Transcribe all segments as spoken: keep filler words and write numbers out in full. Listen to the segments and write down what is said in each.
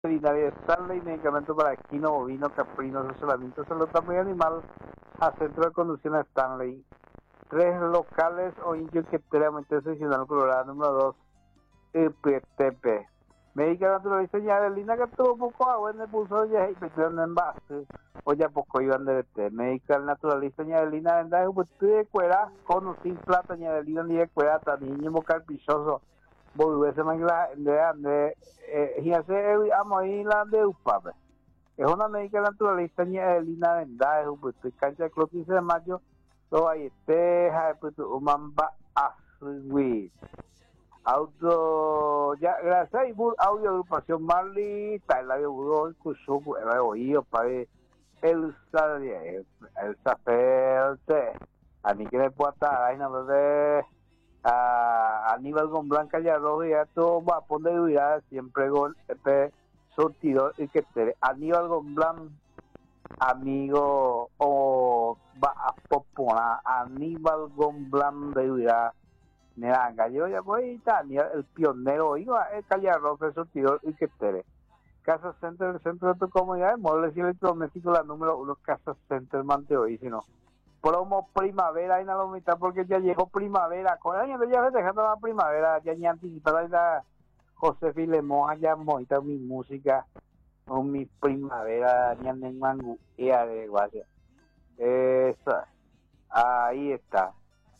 veterinaria Stanley, medicamento para equino, bovino, caprino, asesoramiento, salud muy animal, a centro de conducción a Stanley. Tres locales o indio que tenemos seccional colorado número dos, I P T P. Médica naturalista Yadelina que tuvo poco agua en el pulso ya y metieron en base, o ya poco iban de té. Médica naturalista Yadelina venda de cuera, con o sin plata Yadelina ni de cuera, también y carpichoso. Volverse más de ande y hace amo ahí la de upabe es una médica naturalista Yadelina venda es un cancha de club quince de mayo todo ahí este pues umamba asui auto ya gracias y bur audio agrupación Marley Taila de Budol Kusubu el oído para el el sacerdote a mí que me pueda estar ahí no me a Aníbal con Blanca y Arroz y esto va a poner huirá siempre con este surtidor y que te Aníbal con Blanca amigo o va a popular Aníbal con Blanca de huirá mira yo ya voy Daniel el pionero iba el calle Arroz el surtidor y que te Casa Center el centro de tu comunidad muebles y electrodomésticos la número uno Casa Center Manteo y si no promo primavera y no la mitad porque ya llegó primavera con el año ya dejando la primavera ya ni anticipada la José Filemón ya moita mi música con mi primavera ya en mangu y de guaya esa ahí está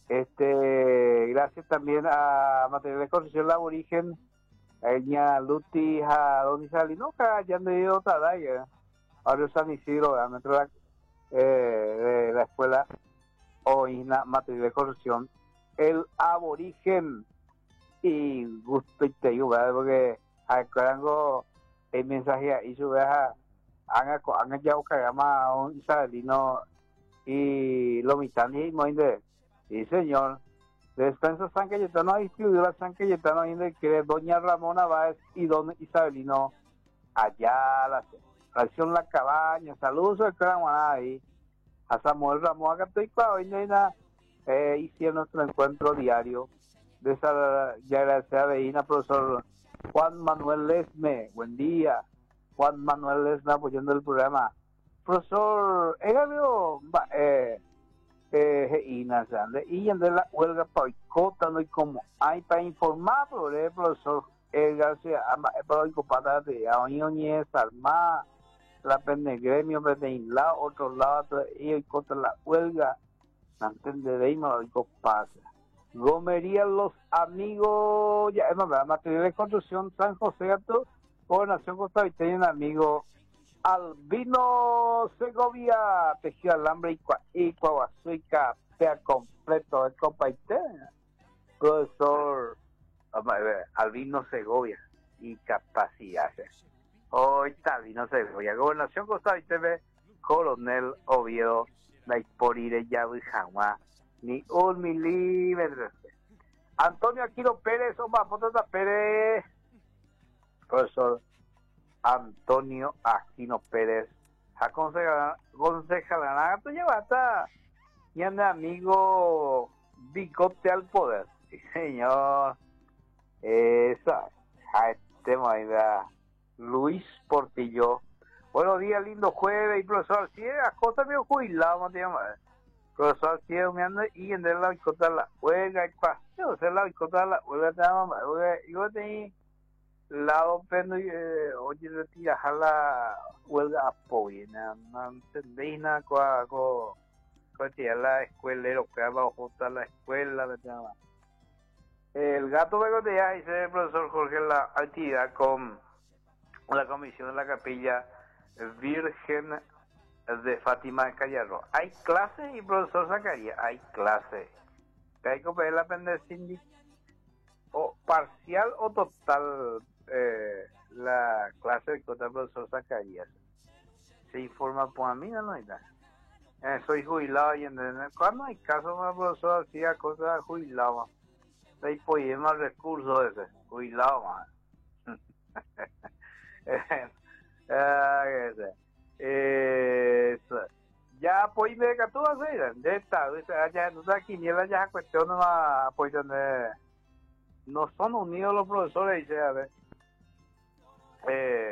este gracias también a Material de Construcción La Aborigen ella Luti a Don Isalino que ya han ido otra ya ahora San Isidro dentro de Eh, de la escuela Oina Material de Corrección el Aborigen y gusto y te digo ¿verdad? Porque acuerdo el mensaje ahí sube a haga haga ya que llama un isabelino y lo mitan y moinde y señor despensa San Cayetano distribuidor a San Cayetano y que doña Ramona Báez y don Isabelino allá la Acción La Cabaña, saludos al gran ahí, a Samuel Ramón, acá estoy claro, y nena, eh, hicieron nuestro encuentro diario de esa ya gracias veína, profesor Juan Manuel Lesme, buen día, Juan Manuel Lesme apoyando el programa, profesor, ella vio, eh, eh, y Nazande, y en de la huelga paicota, no hay como, hay para informar, profesor, el García, para el copata de Aoñoñez, Armada, la pende gremio de un lado otro lado y contra la huelga no entenderéis y pasa Gomería los amigos ya es más Material de Construcción San José Alto Gobernación Costarricense amigo Albino Segovia tejido alambre y cuaguazuica sea completo de compaité profesor Albino Segovia y capacidad hoy está vino se veía Gobernación Costarricense Coronel Oviedo Naipori ya jamás ni un milímetro Antonio Aquino Pérez Omar Potata Pérez profesor Antonio Aquino Pérez aconsejala concejala tú llevaste y anda amigo Bigote al poder sí señor esa a este momento Luis Portillo. Buenos días, lindo jueves. Y profesor Alcides, acota medio jubilado, me llama. Profesor Alcides, me anda y en la bicota la huelga. Y pa, yo sé la bicota la huelga, te llama. Yo tenía lado pendo y oye, le tira a la huelga apoyo. No entendéis nada con con la escuelero que abajo está la escuela, me llama. El gato me ya dice el profesor Jorge la actividad con la comisión de la capilla Virgen de Fátima de Callarro. Hay clase y profesor Zacarías, hay clase. Hay que pedir la pendencia o parcial o total eh, la clase de contra el profesor Zacarías. Se informa por mí, no hay nada. Eh, soy jubilado y en cuando hay caso más profesor hacía cosas jubilado. Hay poema recursos ese, jubilado más. eh, ya pues de que tú haces de esta ya no está aquí ni la ya cuestión no va pues donde no son unidos los profesores dice a ver eh